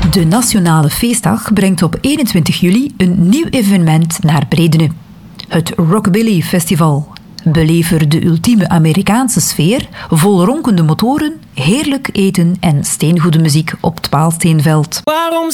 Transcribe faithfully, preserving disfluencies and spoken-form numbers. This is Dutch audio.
De Nationale Feestdag brengt op eenentwintig juli een nieuw evenement naar Bredene. Het Rockabilly Festival. Beleef er de ultieme Amerikaanse sfeer, vol ronkende motoren, heerlijk eten en steengoede muziek op het Paalsteenveld. Waarom